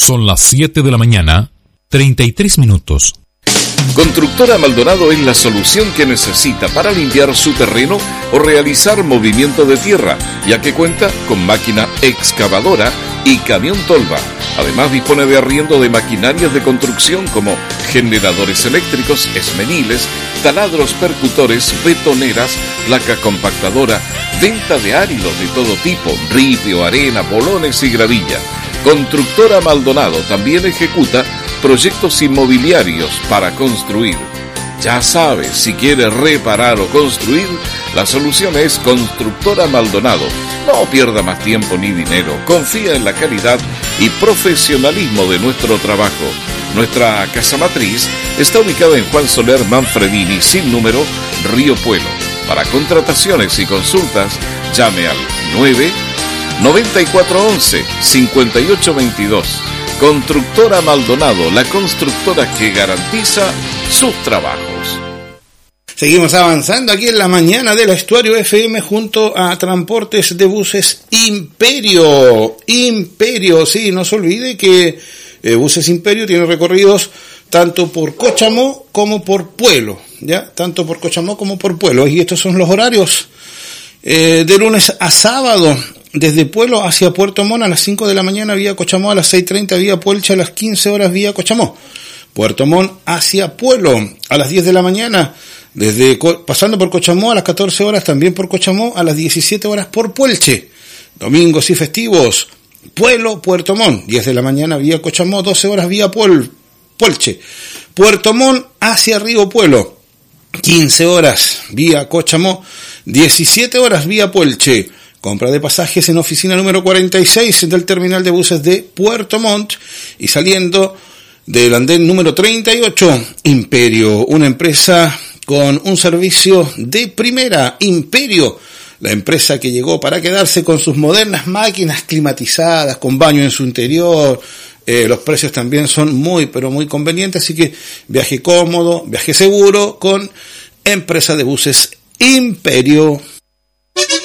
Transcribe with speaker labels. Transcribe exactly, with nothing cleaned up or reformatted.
Speaker 1: Son las siete de la mañana, treinta y tres minutos.
Speaker 2: Constructora Maldonado es la solución que necesita para limpiar su terreno o realizar movimiento de tierra, ya que cuenta con máquina excavadora y camión tolva. Además dispone de arriendo de maquinarias de construcción como generadores eléctricos, esmeniles, taladros percutores, betoneras, placa compactadora, venta de áridos de todo tipo, ripio, arena, bolones y gravilla. Constructora Maldonado también ejecuta proyectos inmobiliarios para construir. Ya sabes, si quieres reparar o construir, la solución es Constructora Maldonado. No pierda más tiempo ni dinero. Confía en la calidad y profesionalismo de nuestro trabajo. Nuestra casa matriz está ubicada en Juan Soler Manfredini, sin número, Río Puelo. Para contrataciones y consultas, llame al nueve noventa y cuatro once cincuenta y ocho veintidós. Constructora Maldonado, la constructora que garantiza sus trabajos.
Speaker 3: Seguimos avanzando aquí en la mañana del Estuario F M junto a Transportes de Buses Imperio. Imperio, sí, no se olvide que eh, Buses Imperio tiene recorridos tanto por Cochamó como por Pueblo, ¿ya? Tanto por Cochamó como por Pueblo. Y estos son los horarios eh, de lunes a sábado. Desde Pueblo hacia Puerto Montt a las cinco de la mañana vía Cochamó, a las seis treinta vía Puelche, a las quince horas vía Cochamó. Puerto Montt hacia Pueblo a las diez de la mañana, desde pasando por Cochamó a las catorce horas también por Cochamó, a las diecisiete horas por Puelche. Domingos y festivos, Pueblo, Puerto Montt, diez de la mañana vía Cochamó, doce horas vía Puel, Puelche. Puerto Montt hacia Río Pueblo, quince horas vía Cochamó, diecisiete horas vía Puelche. Compra de pasajes en oficina número cuarenta y seis del terminal de buses de Puerto Montt y saliendo del andén número treinta y ocho, Imperio, una empresa con un servicio de primera. Imperio, la empresa que llegó para quedarse con sus modernas máquinas climatizadas, con baño en su interior. Eh, los precios también son muy, pero muy convenientes, así que viaje cómodo, viaje seguro con empresa de buses Imperio.